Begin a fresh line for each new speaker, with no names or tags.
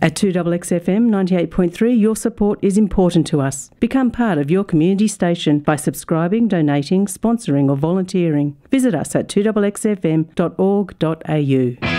At 2XXFM 98.3, your support is important to us. Become part of your community station by subscribing, donating, sponsoring or volunteering. Visit us at 2XXFM.org.au.